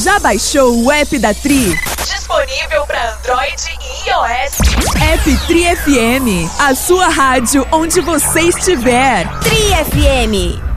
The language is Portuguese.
Já baixou o app da Tri? Disponível para Android e iOS. App Tri FM, a sua rádio onde você estiver. Tri FM.